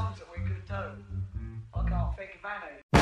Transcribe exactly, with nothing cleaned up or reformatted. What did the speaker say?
songs that we could do. I can't think of any.